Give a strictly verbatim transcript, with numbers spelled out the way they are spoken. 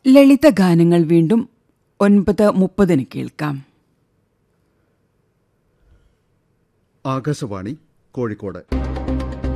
ലളിത ഗാനങ്ങൾ വീണ്ടും ഒൻപത് മുപ്പതിന് കേൾക്കാം. ആകാശവാണി കോഴിക്കോട്.